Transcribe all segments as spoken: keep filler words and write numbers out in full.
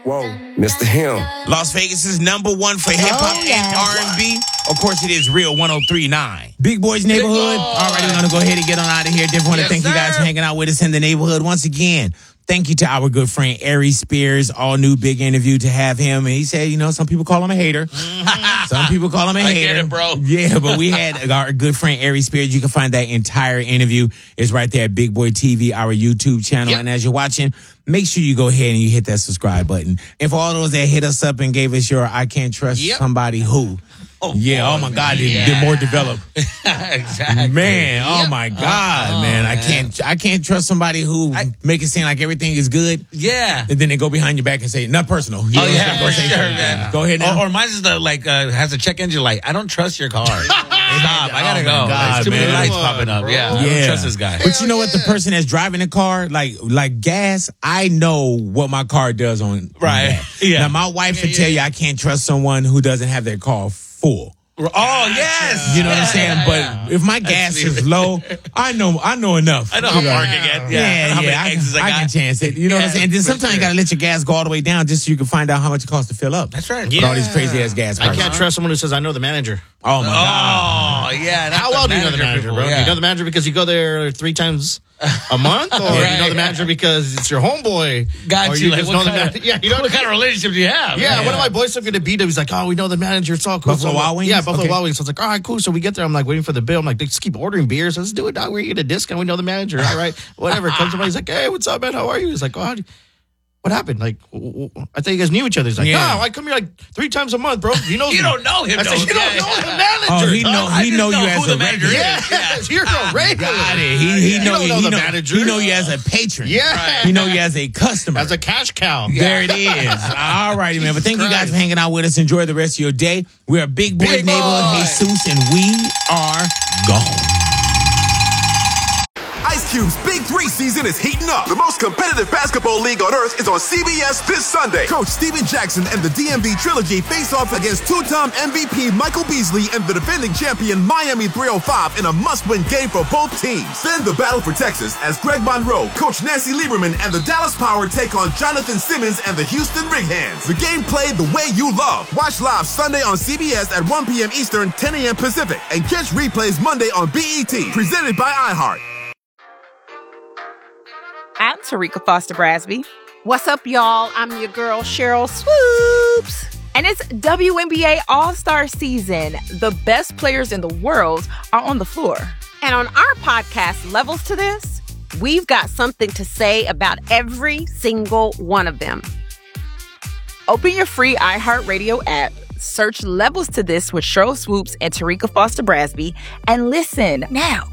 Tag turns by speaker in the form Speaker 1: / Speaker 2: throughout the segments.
Speaker 1: Whoa, Mister Him.
Speaker 2: Las Vegas is number one for hip-hop
Speaker 3: Oh, yeah.
Speaker 2: and R and B. Of course, it is Real one oh three point nine. Big Boys Neighborhood. All right, we're going to go ahead and get on out of here. Definitely want to
Speaker 4: Yes,
Speaker 2: thank you guys
Speaker 4: sir.
Speaker 2: for hanging out with us in the neighborhood once again. Thank you to our good friend Ari Spears. All new big interview to have him. And he said, you know, some people call him a hater. Some people call him a
Speaker 4: I
Speaker 2: hater.
Speaker 4: get it, bro.
Speaker 2: Yeah, but we had our good friend Ari Spears. You can find that entire interview. It's right there at Big Boy T V, our YouTube channel.
Speaker 4: Yep.
Speaker 2: And as you're watching, make sure you go ahead and you hit that subscribe button. And for all those that hit us up and gave us your I can't trust
Speaker 4: Yep.
Speaker 2: somebody who.
Speaker 4: Oh,
Speaker 2: Yeah, oh my God,
Speaker 4: yeah.
Speaker 2: they're more developed.
Speaker 4: Exactly.
Speaker 2: Man, oh
Speaker 4: Yep.
Speaker 2: my God,
Speaker 4: Oh,
Speaker 2: man. I
Speaker 4: man.
Speaker 2: can't I can't trust somebody who
Speaker 4: I-
Speaker 2: make it seem like everything is good.
Speaker 4: Yeah.
Speaker 2: And then they go behind your back and say, not personal. You
Speaker 4: Oh
Speaker 2: know,
Speaker 4: yeah,
Speaker 2: go
Speaker 4: for
Speaker 2: say
Speaker 4: sure,
Speaker 2: something.
Speaker 4: man.
Speaker 2: Go ahead now.
Speaker 4: Or, or mine is the like uh, has a check engine light. I don't trust your car. Stop! I gotta
Speaker 2: Oh,
Speaker 4: go.
Speaker 2: my God,
Speaker 4: There's too many
Speaker 2: man.
Speaker 4: lights
Speaker 5: Come on,
Speaker 4: popping up.
Speaker 5: bro.
Speaker 4: Yeah, I
Speaker 2: Yeah.
Speaker 4: don't trust this guy.
Speaker 2: But you know what? The person that's driving the car, like like gas, I know what my car does on on
Speaker 4: Right.
Speaker 2: that.
Speaker 4: Yeah.
Speaker 2: Now my wife
Speaker 4: Yeah,
Speaker 2: would
Speaker 4: yeah,
Speaker 2: tell
Speaker 4: yeah.
Speaker 2: you I can't trust someone who doesn't have their car full.
Speaker 4: Oh yes,
Speaker 2: You know what I'm saying?
Speaker 4: Yeah,
Speaker 2: But
Speaker 4: yeah.
Speaker 2: if my gas is low, I know I know enough.
Speaker 4: I know how
Speaker 2: You
Speaker 4: far I can get. Yeah,
Speaker 2: Yeah,
Speaker 4: how
Speaker 2: yeah,
Speaker 4: many
Speaker 2: I,
Speaker 4: exits I,
Speaker 2: I
Speaker 4: got.
Speaker 2: can chance it. You know what I'm
Speaker 4: Yeah,
Speaker 2: saying? Then
Speaker 4: for
Speaker 2: sometimes you
Speaker 4: sure.
Speaker 2: gotta let your gas go all the way down just so you can find out how much it costs to fill up.
Speaker 4: That's right.
Speaker 2: With all these crazy ass gas
Speaker 5: I
Speaker 2: prices.
Speaker 5: can't trust someone who says, I know the manager.
Speaker 2: Oh my God.
Speaker 4: Oh yeah. that's
Speaker 5: How well do you know the manager,
Speaker 4: people,
Speaker 5: bro?
Speaker 4: yeah.
Speaker 5: Do you know the manager because you go there three times a month? Or do you know the manager because it's your homeboy?
Speaker 4: Got
Speaker 5: or
Speaker 4: you. Like,
Speaker 5: just
Speaker 4: what
Speaker 5: know the
Speaker 4: kind of-
Speaker 5: manager? Yeah, you know
Speaker 4: what kind of relationship do you have?
Speaker 5: Yeah,
Speaker 2: Yeah.
Speaker 5: one of my boys took me to B-Dub. He's like, oh, we know the manager. It's all cool.
Speaker 2: Buffalo
Speaker 5: So,
Speaker 2: Wild Wings?
Speaker 5: Yeah, Buffalo
Speaker 2: Okay.
Speaker 5: Wild Wings. So I was like, all right, cool. So we get there. I'm like waiting for the bill. I'm like, they just keep ordering beers. Let's do it, dog. We're going to get a discount. We know the manager. All right, whatever. Comes somebody. He's like, hey, what's up, man? How are you? He's like, oh, how do you- what happened? Like, w- w- I thought you guys knew each other. He's like,
Speaker 2: Yeah.
Speaker 5: no, I come here like three times a month, bro. You know,
Speaker 4: You don't know him,
Speaker 5: I said,
Speaker 4: though.
Speaker 5: you don't
Speaker 4: Yeah,
Speaker 5: know
Speaker 4: yeah.
Speaker 5: the manager.
Speaker 2: Oh, he
Speaker 5: dog.
Speaker 2: know
Speaker 4: I
Speaker 2: he
Speaker 4: just
Speaker 2: know you
Speaker 4: know
Speaker 2: as
Speaker 4: who
Speaker 2: a
Speaker 4: the manager
Speaker 2: regular.
Speaker 4: is.
Speaker 5: Yeah, you're a regular.
Speaker 2: Got it. He he
Speaker 5: You
Speaker 2: know
Speaker 5: don't
Speaker 2: he
Speaker 5: know the
Speaker 2: know,
Speaker 5: manager.
Speaker 2: He know you as a patron.
Speaker 5: Yeah. Right.
Speaker 2: He know you as a customer.
Speaker 5: As a cash cow.
Speaker 2: There it is. All righty, man. But thank you guys
Speaker 5: Christ.
Speaker 2: for hanging out with us. Enjoy the rest of your day. We are Big Boys
Speaker 5: Big
Speaker 2: Neighborhood,
Speaker 5: Boy.
Speaker 2: Jesus, and we are gone.
Speaker 6: Ice Cube's Big Three season is heating up. The most competitive basketball league on earth is on C B S this Sunday. Coach Steven Jackson and the D M V Trilogy face off against two-time M V P Michael Beasley and the defending champion Miami three oh five in a must-win game for both teams. Then the battle for Texas as Greg Monroe, Coach Nancy Lieberman, and the Dallas Power take on Jonathan Simmons and the Houston Rig-Hands. The game played the way you love. Watch live Sunday on C B S at one p.m. Eastern, ten a.m. Pacific, and catch replays Monday on B E T. Presented by iHeart.
Speaker 7: I'm Tarika Foster Brasby,
Speaker 3: What's up, y'all? I'm your girl, Cheryl Swoops.
Speaker 7: and it's W N B A All-Star Season. The best players in the world are on the floor.
Speaker 3: And on our podcast, Levels to This, we've got something to say about every single one of them.
Speaker 7: Open your free iHeartRadio app, search Levels to This with Cheryl Swoops and Tarika Foster Brasby, and listen now.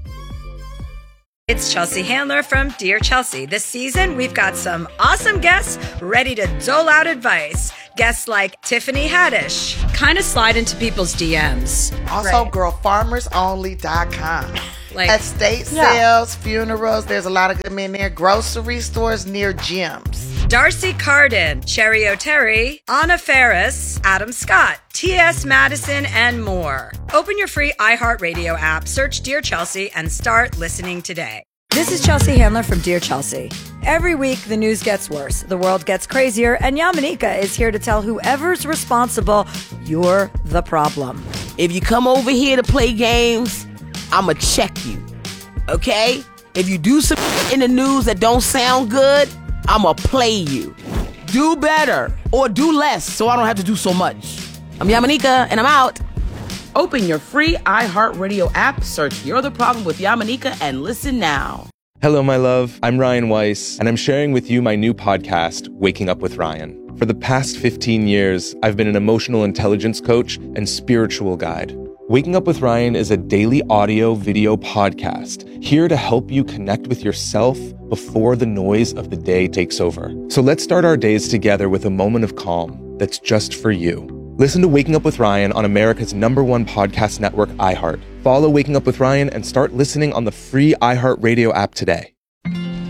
Speaker 8: It's Chelsea Handler from Dear Chelsea. This season, we've got some awesome guests ready to dole out advice. Guests like Tiffany Haddish, kind of slide into people's D Ms.
Speaker 9: Also, girl, farmers only dot com.
Speaker 8: Like,
Speaker 9: Estate
Speaker 7: Yeah.
Speaker 9: sales, funerals, there's a lot of good men there. Grocery stores near gyms.
Speaker 8: Darcy Carden, Cherry O'Terry, Anna Ferris, Adam Scott, T S Madison, and more. Open your free iHeartRadio app, search Dear Chelsea, and start listening today.
Speaker 10: This is Chelsea Handler from Dear Chelsea. Every week, the news gets worse, the world gets crazier, and Yamanika is here to tell whoever's responsible, you're the problem.
Speaker 11: If you come over here to play games, I'ma check you, okay? If you do some in the news that don't sound good, I'ma play you. Do better or do less so I don't have to do so much. I'm Yamanika, and I'm out. Open your free iHeartRadio app, search You're the Problem with Yamanika, and listen now.
Speaker 12: Hello, my love. I'm Ryan Weiss, and I'm sharing with you my new podcast, Waking Up with Ryan. For the past fifteen years, I've been an emotional intelligence coach and spiritual guide. Waking Up with Ryan is a daily audio video podcast here to help you connect with yourself before the noise of the day takes over. So let's start our days together with a moment of calm that's just for you. Listen to Waking Up with Ryan on America's number one podcast network, iHeart. Follow Waking Up with Ryan and start listening on the free iHeartRadio app today.